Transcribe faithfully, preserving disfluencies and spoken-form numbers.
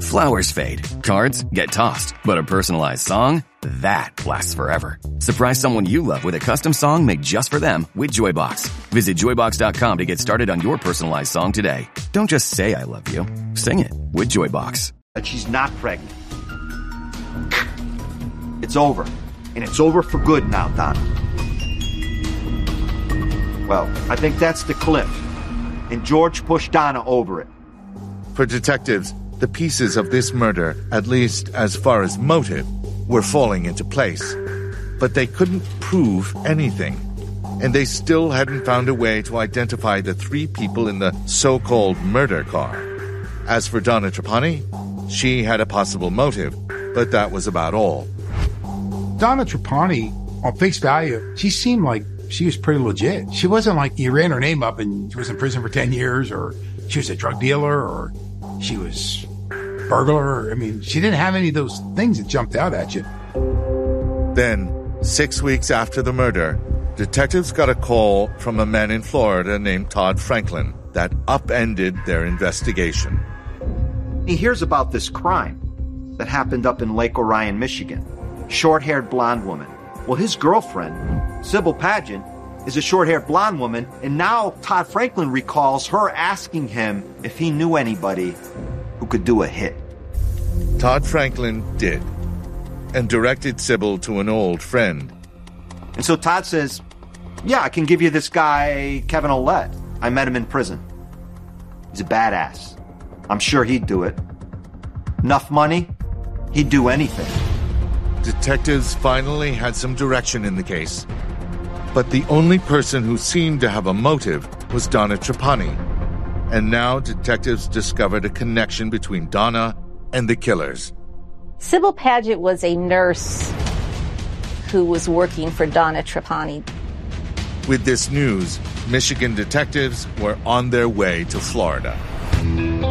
Flowers fade, cards get tossed, but a personalized song? That lasts forever. Surprise someone you love with a custom song made just for them with Joybox. Visit joybox dot com to get started on your personalized song today. Don't just say I love you. Sing it with Joybox. That she's not pregnant. It's over. And it's over for good now, Donna. Well, I think that's the cliff. And George pushed Donna over it. For detectives, the pieces of this murder, at least as far as motive, were falling into place. But they couldn't prove anything. And they still hadn't found a way to identify the three people in the so-called murder car. As for Donna Trapani, she had a possible motive, but that was about all. Donna Trapani, on face value, she seemed like she was pretty legit. She wasn't like you ran her name up and she was in prison for ten years, or she was a drug dealer, or she was a burglar. I mean, she didn't have any of those things that jumped out at you. Then, six weeks after the murder, detectives got a call from a man in Florida named Todd Franklin that upended their investigation. He hears about this crime that happened up in Lake Orion, Michigan. Short-haired blonde woman. Well, his girlfriend, Sybil Paget, is a short-haired blonde woman, and now Todd Franklin recalls her asking him if he knew anybody who could do a hit. Todd Franklin did, and directed Sybil to an old friend. And so Todd says, yeah, I can give you this guy, Kevin Ouellette. I met him in prison. He's a badass. I'm sure he'd do it. Enough money, he'd do anything. Detectives finally had some direction in the case. But the only person who seemed to have a motive was Donna Trapani. And now detectives discovered a connection between Donna and the killers. Sybil Paget was a nurse who was working for Donna Trapani. With this news, Michigan detectives were on their way to Florida.